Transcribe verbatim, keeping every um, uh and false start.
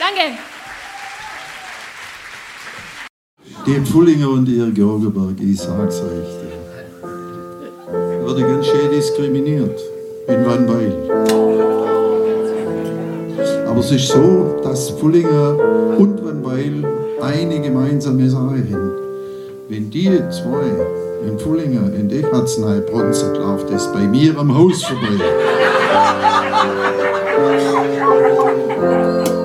Danke. Die Pfullinger und ihr Georgeberg, ich sag's euch, die werden ganz schön diskriminiert in Wannweil. Aber es ist so, dass Pfullinger und Wannweil eine gemeinsame Sache haben. Wenn die zwei in Pfullinger in Dechnatzlei bronzen, läuft das bei mir am Haus vorbei.